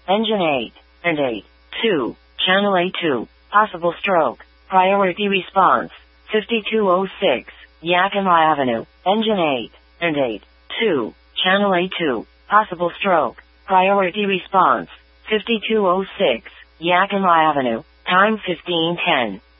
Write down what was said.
Engine 8 and 8. 2. Channel A2. Possible stroke. Priority response. 5206. Yakima Avenue. Engine 8 and 8. 2. Channel A2. Possible stroke. Priority response. 5206. Yakima Avenue. Time 1510.